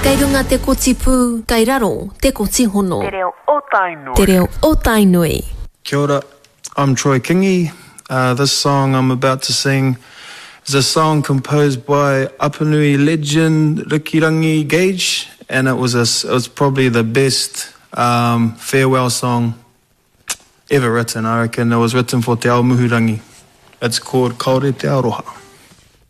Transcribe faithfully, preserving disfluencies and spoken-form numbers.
Kei runga te koti pū, kei raro te koti hono. Te reo o Tainui. Te reo o Tainui. Kia ora, I'm Troy Kingi. Uh, this song I'm about to sing is a song composed by Apanui legend Rikirangi Gage, and it was a, it was probably the best um, farewell song ever written. I reckon it was written for Te Ao Muhurangi. It's called Kaore Te Aroha.